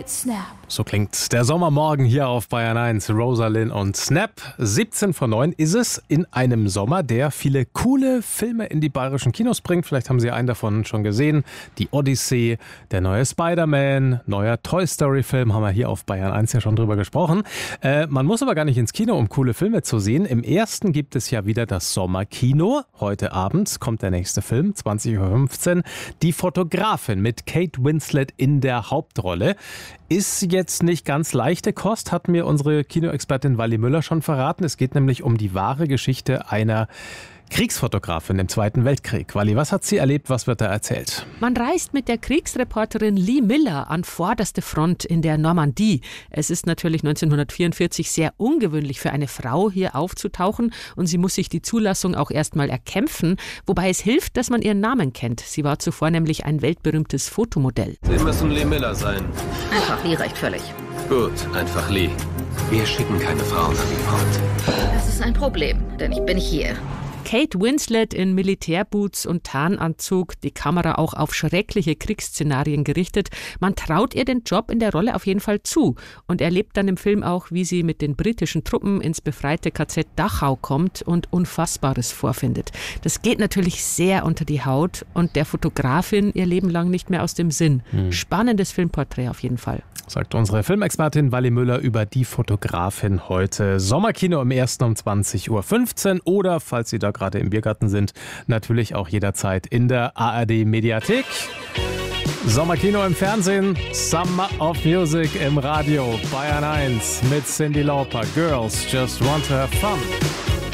with Snap. So klingt der Sommermorgen hier auf Bayern 1. Rosalind und Snap. 17:09 ist es in einem Sommer, der viele coole Filme in die bayerischen Kinos bringt. Vielleicht haben Sie einen davon schon gesehen. Die Odyssee, der neue Spider-Man, neuer Toy Story-Film, haben wir hier auf Bayern 1 ja schon drüber gesprochen. Man muss aber gar nicht ins Kino, um coole Filme zu sehen. Im ersten gibt es ja wieder das Sommerkino. Heute Abend kommt der nächste Film, 20:15 Uhr. Die Fotografin mit Kate Winslet in der Hauptrolle. Ist jetzt nicht ganz leichte Kost, hat mir unsere Kinoexpertin Wally Müller schon verraten. Es geht nämlich um die wahre Geschichte einer Kriegsfotografin im Zweiten Weltkrieg. Wally, was hat sie erlebt? Was wird da erzählt? Man reist mit der Kriegsreporterin Lee Miller an vorderste Front in der Normandie. Es ist natürlich 1944 sehr ungewöhnlich für eine Frau hier aufzutauchen und sie muss sich die Zulassung auch erstmal erkämpfen, wobei es hilft, dass man ihren Namen kennt. Sie war zuvor nämlich ein weltberühmtes Fotomodell. Sie müssen Lee Miller sein. Einfach Lee reicht völlig. Gut, einfach Lee. Wir schicken keine Frauen an die Front. Das ist ein Problem, denn ich bin hier. Kate Winslet in Militärboots und Tarnanzug, die Kamera auch auf schreckliche Kriegsszenarien gerichtet. Man traut ihr den Job in der Rolle auf jeden Fall zu und erlebt dann im Film auch, wie sie mit den britischen Truppen ins befreite KZ Dachau kommt und Unfassbares vorfindet. Das geht natürlich sehr unter die Haut und der Fotografin ihr Leben lang nicht mehr aus dem Sinn. Spannendes Filmporträt auf jeden Fall. Sagt unsere Filmexpertin Wally Müller über die Fotografin heute. Sommerkino im 1. um 20:15 Uhr oder, falls Sie da gerade im Biergarten sind, natürlich auch jederzeit in der ARD-Mediathek. Sommerkino im Fernsehen, Summer of Music im Radio, Bayern 1 mit Cyndi Lauper. Girls just want to have fun.